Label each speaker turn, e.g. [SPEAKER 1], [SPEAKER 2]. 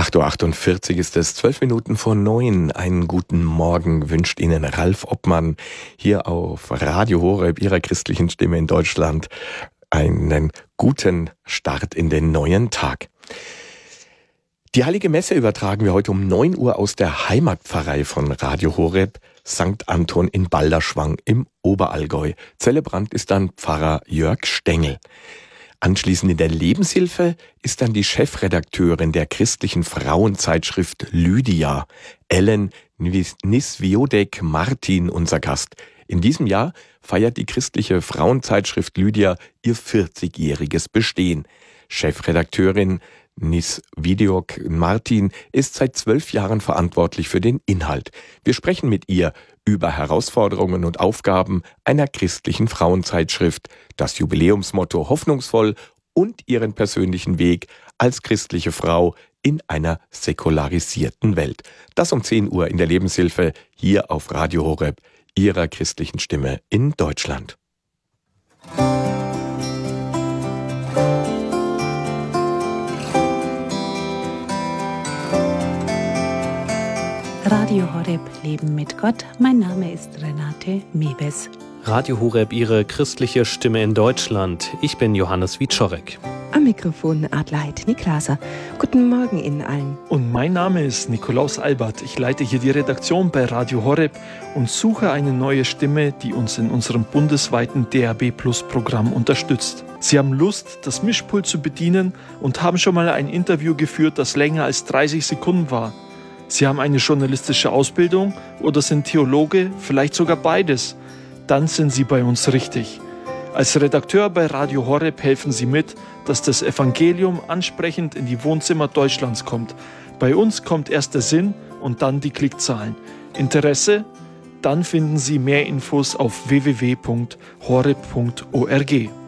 [SPEAKER 1] 8.48 Uhr ist es, 12 Minuten vor 9. Einen guten Morgen wünscht Ihnen Ralf Obmann hier auf Radio Horeb, Ihrer christlichen Stimme in Deutschland. Einen guten Start in den neuen Tag. Die Heilige Messe übertragen wir heute um 9 Uhr aus der Heimatpfarrei von Radio Horeb, St. Anton in Balderschwang im Oberallgäu. Zelebrant ist dann Pfarrer Jörg Stengel. Anschließend in der Lebenshilfe ist dann die Chefredakteurin der christlichen Frauenzeitschrift Lydia, Ellen Nisviodek-Martin, unser Gast. In diesem Jahr feiert die christliche Frauenzeitschrift Lydia ihr 40-jähriges Bestehen. Chefredakteurin Nisviodek-Martin ist seit 12 Jahren verantwortlich für den Inhalt. Wir sprechen mit ihr über Herausforderungen und Aufgaben einer christlichen Frauenzeitschrift, das Jubiläumsmotto hoffnungsvoll und ihren persönlichen Weg als christliche Frau in einer säkularisierten Welt. Das um 10 Uhr in der Lebenshilfe hier auf Radio Horeb, Ihrer christlichen Stimme in Deutschland.
[SPEAKER 2] Radio Horeb, Leben mit Gott. Mein Name ist Renate Mewes.
[SPEAKER 3] Radio Horeb, Ihre christliche Stimme in Deutschland. Ich bin Johannes Wieczorek.
[SPEAKER 4] Am Mikrofon Adelheid Niklaser. Guten Morgen Ihnen allen.
[SPEAKER 5] Und mein Name ist Nikolaus Albert. Ich leite hier die Redaktion bei Radio Horeb und suche eine neue Stimme, die uns in unserem bundesweiten DAB+-Programm unterstützt. Sie haben Lust, das Mischpult zu bedienen und haben schon mal ein Interview geführt, das länger als 30 Sekunden war. Sie haben eine journalistische Ausbildung oder sind Theologe, vielleicht sogar beides. Dann sind Sie bei uns richtig. Als Redakteur bei Radio Horeb helfen Sie mit, dass das Evangelium ansprechend in die Wohnzimmer Deutschlands kommt. Bei uns kommt erst der Sinn und dann die Klickzahlen. Interesse? Dann finden Sie mehr Infos auf www.horeb.org.